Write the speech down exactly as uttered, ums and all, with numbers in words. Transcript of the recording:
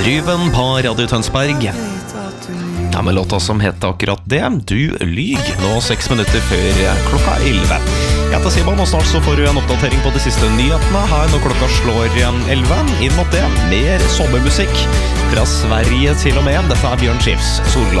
Ruben på Radio Tønsberg. Ja, med låta som heter akkurat det, Du lyg. Nå seks minutter før klokka elleve. Jeg heter Simon, og snart så får du en oppdatering på de siste nyhetene her når klokka slår elleve. Inn mot det, mer sommermusikk fra Sverige til og med. Dette er Bjørn Skifs, Solglass.